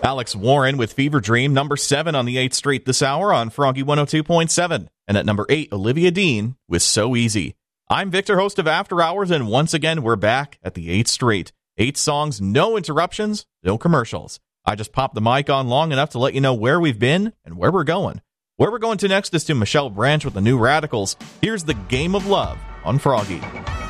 Alex Warren with Fever Dream, number 7 on the 8th Street this hour on Froggy 102.7. And at number 8, Olivia Dean with So Easy. I'm Victor, host of After Hours, and once again, we're back at the 8th Street. 8 songs, no interruptions, no commercials. I just popped the mic on long enough to let you know where we've been and where we're going. Where we're going to next is to Michelle Branch with the New Radicals. Here's The Game of Love on Froggy.